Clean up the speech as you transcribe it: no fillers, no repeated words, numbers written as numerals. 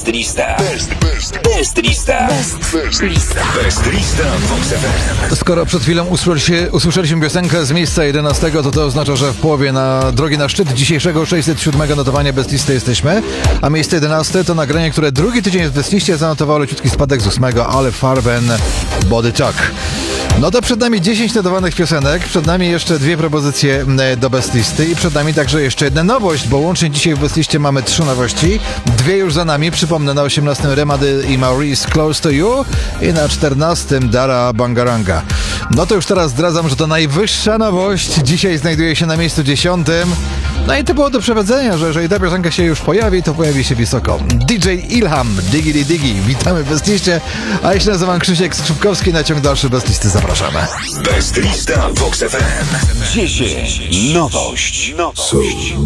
Best lista. Best lista. Best lista Vox FM. Skoro przed chwilą usłyszeliśmy piosenkę z miejsca 11, to oznacza, że w połowie drogi na szczyt dzisiejszego 607 notowania Best Listy jesteśmy, a miejsce 11 to nagranie, które drugi tydzień w Best Liście zanotowało leciutki spadek z 8, ale Farben Body Talk. No to przed nami 10 notowanych piosenek, przed nami jeszcze 2 propozycje do Best Listy i przed nami także jeszcze jedna nowość, bo łącznie dzisiaj w Best Liście mamy 3 nowości, 2 już za nami, przypomnę, na 18 Remady i Maurice Close to You i na 14 Dara Bangaranga. No to już teraz zdradzam, że to najwyższa nowość dzisiaj znajduje się na miejscu 10. No i to było do przewidzenia, że jeżeli ta piosenka się już pojawi, to pojawi się wysoko. DJ Ilham, Diggity Diggy. Witamy w Best Liście, a ja się nazywam Krzysiek Skrzypkowski, na ciąg dalszy Best Listy zapraszamy. Best lista Vox FM. 10. Nowość.